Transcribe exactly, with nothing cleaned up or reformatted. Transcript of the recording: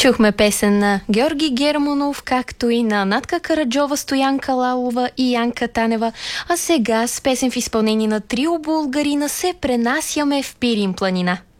Чухме песен на Георги Германов, както и на Натка Караджова, Стоянка Лалова и Янка Танева. А сега с песен в изпълнение на трио Булгарина се пренасяме в Пирин планина.